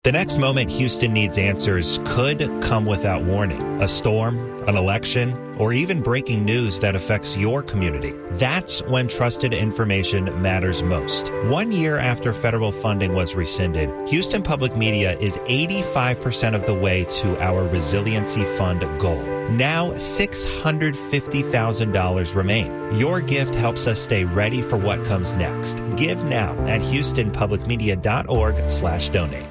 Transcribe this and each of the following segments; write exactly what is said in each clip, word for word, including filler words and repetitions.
The next moment Houston needs answers could come without warning. A storm, an election, or even breaking news that affects your community. That's when trusted information matters most. One year after federal funding was rescinded, Houston Public Media is eighty-five percent of the way to our Resiliency Fund goal. Now, six hundred fifty thousand dollars remain. Your gift helps us stay ready for what comes next. Give now at houstonpublicmedia.org slash donate.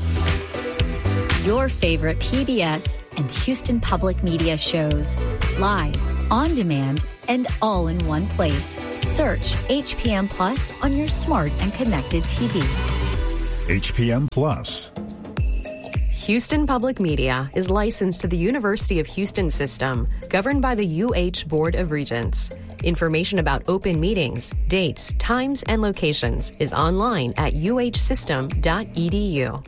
Your favorite P B S and Houston Public Media shows, live, on demand, and all in one place. Search H P M Plus on your smart and connected T Vs. H P M Plus. Houston Public Media is licensed to the University of Houston system, governed by the U H Board of Regents. Information about open meetings, dates, times, and locations is online at u h system dot e d u.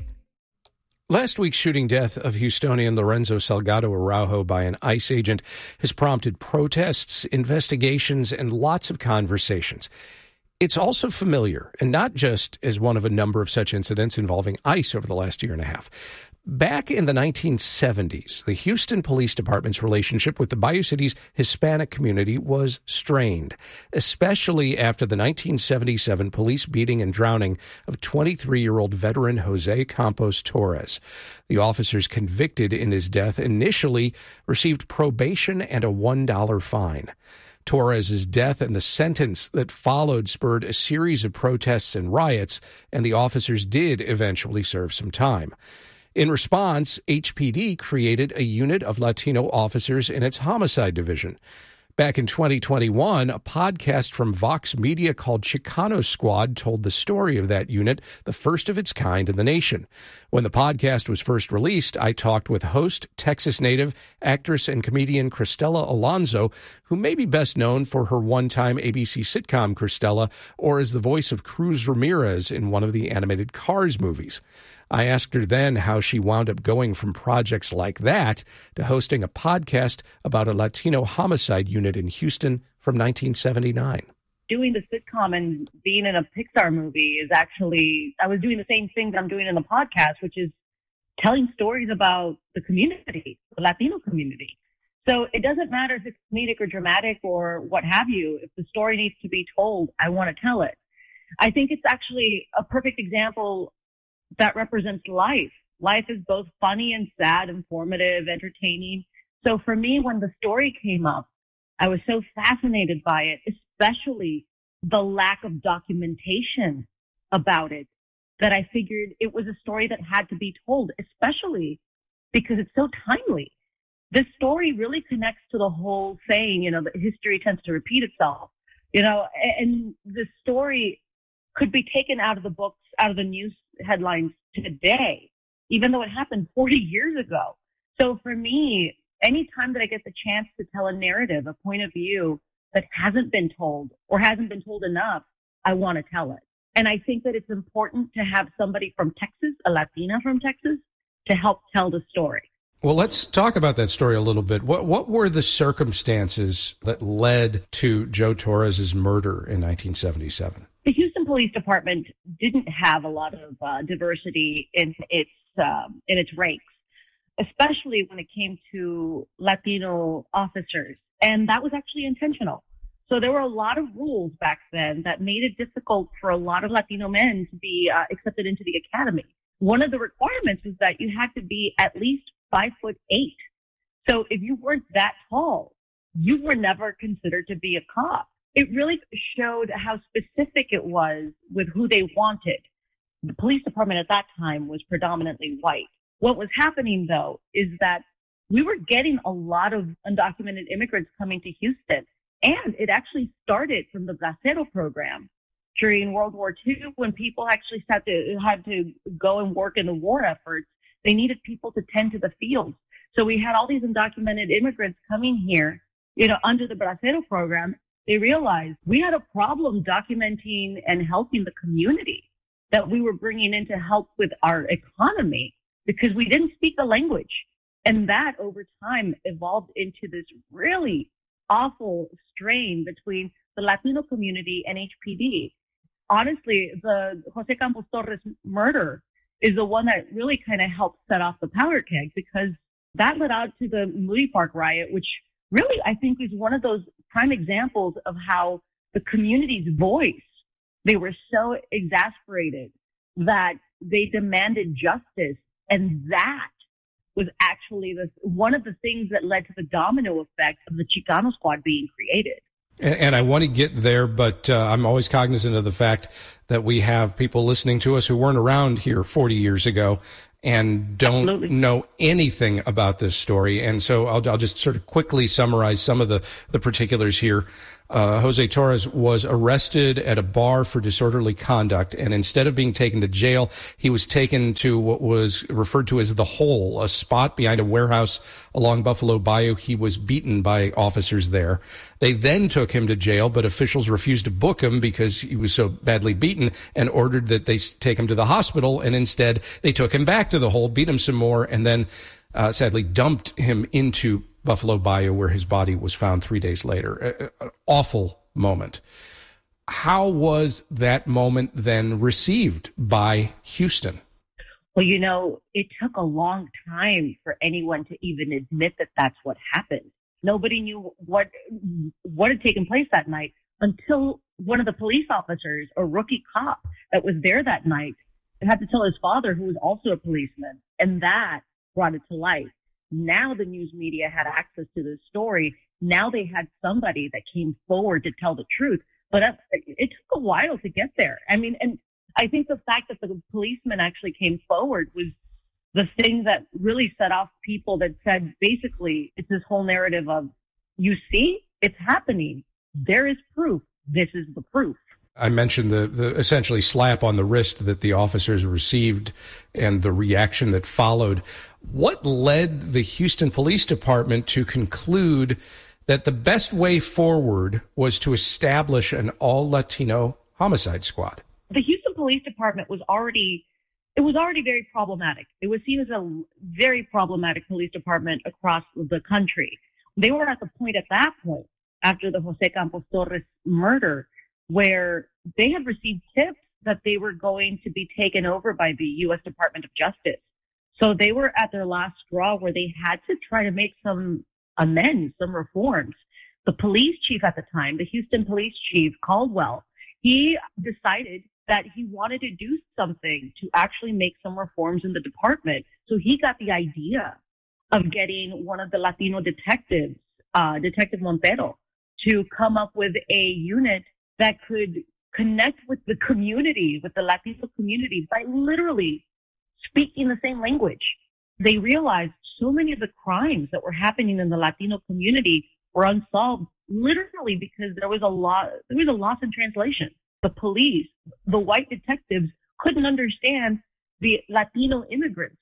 Last week's shooting death of Houstonian Lorenzo Salgado Araujo by an ICE agent has prompted protests, investigations, and lots of conversations. It's also familiar, and not just as one of a number of such incidents involving ICE over the last year and a half. Back in the nineteen seventies, the Houston Police Department's relationship with the Bayou City's Hispanic community was strained, especially after the nineteen seventy-seven police beating and drowning of twenty-three-year-old veteran Jose Campos Torres. The officers convicted in his death initially received probation and a one dollar fine. Torres' death and the sentence that followed spurred a series of protests and riots, and the officers did eventually serve some time. In response, H P D created a unit of Latino officers in its homicide division. Back in twenty twenty-one, a podcast from Vox Media called Chicano Squad told the story of that unit, the first of its kind in the nation. When the podcast was first released, I talked with host, Texas native, actress, and comedian Cristela Alonzo, who may be best known for her one-time A B C sitcom Cristela, or as the voice of Cruz Ramirez in one of the animated Cars movies. I asked her then how she wound up going from projects like that to hosting a podcast about a Latino homicide unit in Houston from nineteen seventy-nine. Doing the sitcom and being in a Pixar movie is actually, I was doing the same thing that I'm doing in the podcast, which is telling stories about the community, the Latino community. So it doesn't matter if it's comedic or dramatic or what have you. If the story needs to be told, I want to tell it. I think it's actually a perfect example that represents life. Life is both funny and sad, informative, entertaining. So for me, when the story came up, I was so fascinated by it, especially the lack of documentation about it, that I figured it was a story that had to be told, especially because it's so timely. This story really connects to the whole saying, you know, that history tends to repeat itself, you know, and the story could be taken out of the books, out of the news headlines today, even though it happened forty years ago. So for me, anytime that I get the chance to tell a narrative, a point of view that hasn't been told or hasn't been told enough, I want to tell it. And I think that it's important to have somebody from Texas, a Latina from Texas, to help tell the story. Well, let's talk about that story a little bit. What what were the circumstances that led to Joe Torres' murder in nineteen seventy-seven? The Houston Police Department didn't have a lot of uh, diversity in its um, in its ranks, especially when it came to Latino officers, and that was actually intentional. So there were a lot of rules back then that made it difficult for a lot of Latino men to be uh, accepted into the academy. One of the requirements was that you had to be at least five foot eight. So if you weren't that tall, you were never considered to be a cop. It really showed how specific it was with who they wanted. The police department at that time was predominantly white. What was happening, though, is that we were getting a lot of undocumented immigrants coming to Houston. And it actually started from the Bracero program during World War Two, when people actually had to, had to go and work in the war efforts. They needed people to tend to the fields. So we had all these undocumented immigrants coming here, you know, under the Bracero program. They realized we had a problem documenting and helping the community that we were bringing in to help with our economy because we didn't speak the language. And that over time evolved into this really awful strain between the Latino community and H P D. Honestly, the Jose Campos Torres murder is the one that really kind of helped set off the powder keg, because that led out to the Moody Park riot, which really I think is one of those prime examples of how the community's voice, they were so exasperated that they demanded justice. And that was actually the, one of the things that led to the domino effect of the Chicano Squad being created. And, and I want to get there, but uh, I'm always cognizant of the fact that we have people listening to us who weren't around here forty years ago and don't Absolutely. know anything about this story. And so I'll, I'll just sort of quickly summarize some of the, the particulars here. Uh, Jose Torres was arrested at a bar for disorderly conduct, and instead of being taken to jail, he was taken to what was referred to as the Hole, a spot behind a warehouse along Buffalo Bayou. He was beaten by officers there. They then took him to jail, but officials refused to book him because he was so badly beaten and ordered that they take him to the hospital, and instead they took him back to the Hole, beat him some more, and then uh, sadly dumped him into Buffalo Bayou, where his body was found three days later. An awful moment. How was that moment then received by Houston? Well, you know, it took a long time for anyone to even admit that that's what happened. Nobody knew what what had taken place that night until one of the police officers, a rookie cop that was there that night, had to tell his father, who was also a policeman, and that brought it to light. Now the news media had access to this story. Now they had somebody that came forward to tell the truth. But it took a while to get there. I mean, and I think the fact that the policeman actually came forward was the thing that really set off people that said, basically, it's this whole narrative of, you see, it's happening. There is proof. This is the proof. I mentioned the, the essentially slap on the wrist that the officers received and the reaction that followed. What led the Houston Police Department to conclude that the best way forward was to establish an all-Latino homicide squad? The Houston Police Department was already, it was already very problematic. It was seen as a very problematic police department across the country. They were at the point at that point, after the Jose Campos Torres murder, where they had received tips that they were going to be taken over by the U S Department of Justice. So they were at their last straw where they had to try to make some amends, some reforms. The police chief at the time, the Houston police chief, Caldwell, he decided that he wanted to do something to actually make some reforms in the department. So he got the idea of getting one of the Latino detectives, uh, Detective Montero, to come up with a unit that could connect with the community, with the Latino community, by literally speaking the same language. They realized so many of the crimes that were happening in the Latino community were unsolved, literally because there was a lot, there was a loss in translation. The police, the white detectives, couldn't understand the Latino immigrants.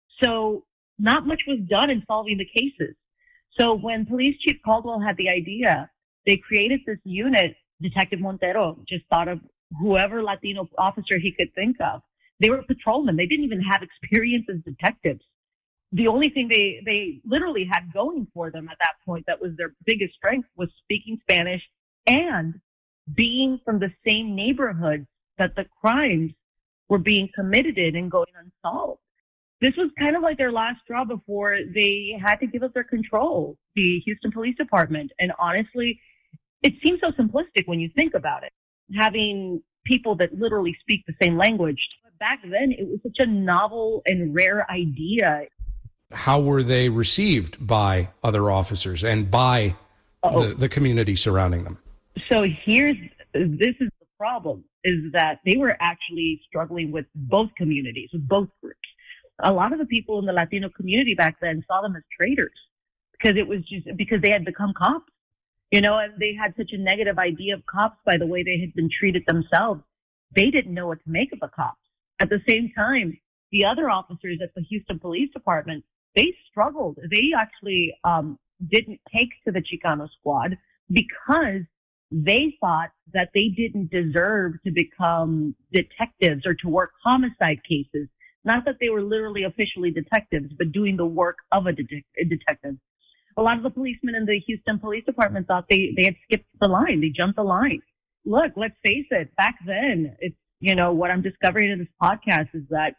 So not much was done in solving the cases. So when Police Chief Caldwell had the idea, they created this unit. Detective Montero just thought of whoever Latino officer he could think of. They were patrolmen. They didn't even have experience as detectives. The only thing they, they literally had going for them at that point that was their biggest strength was speaking Spanish and being from the same neighborhood that the crimes were being committed in and going unsolved. This was kind of like their last straw before they had to give up their control, the Houston Police Department. And honestly, it seems so simplistic when you think about it, having people that literally speak the same language. But back then, it was such a novel and rare idea. How were they received by other officers and by the, the community surrounding them? So here's, this is the problem, is that they were actually struggling with both communities, with both groups. A lot of the people in the Latino community back then saw them as traitors because it was just because they had become cops. You know, and they had such a negative idea of cops by the way they had been treated themselves. They didn't know what to make of the cops. At the same time, the other officers at the Houston Police Department, they struggled. They actually um, didn't take to the Chicano Squad because they thought that they didn't deserve to become detectives or to work homicide cases. Not that they were literally officially detectives, but doing the work of a, det- a detective. A lot of the policemen in the Houston Police Department thought they, they had skipped the line. They jumped the line. Look, let's face it. Back then, it's, you know, what I'm discovering in this podcast is that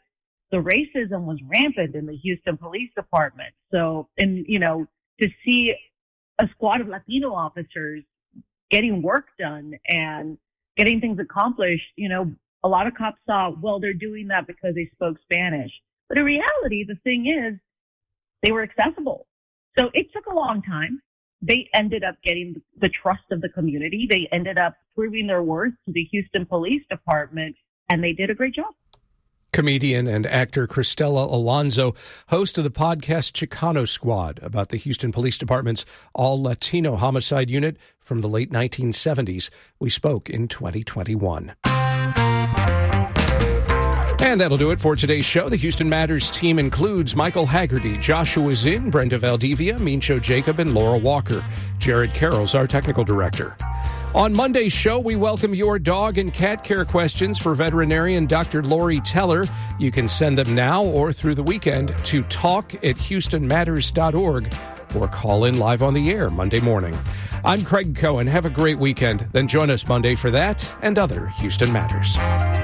the racism was rampant in the Houston Police Department. So, and, you know, to see a squad of Latino officers getting work done and getting things accomplished, you know, a lot of cops saw, well, they're doing that because they spoke Spanish. But in reality, the thing is, they were accessible. So it took a long time. They ended up getting the trust of the community. They ended up proving their worth to the Houston Police Department, and they did a great job. Comedian and actor Cristela Alonzo, host of the podcast Chicano Squad, about the Houston Police Department's all-Latino homicide unit from the late nineteen seventies. We spoke in twenty twenty-one. And that'll do it for today's show. The Houston Matters team includes Michael Haggerty, Joshua Zinn, Brenda Valdivia, Mincho Jacob, and Laura Walker. Jared Carroll's our technical director. On Monday's show, we welcome your dog and cat care questions for veterinarian Doctor Lori Teller. You can send them now or through the weekend to talk at houston matters dot org or call in live on the air Monday morning. I'm Craig Cohen. Have a great weekend. Then join us Monday for that and other Houston Matters.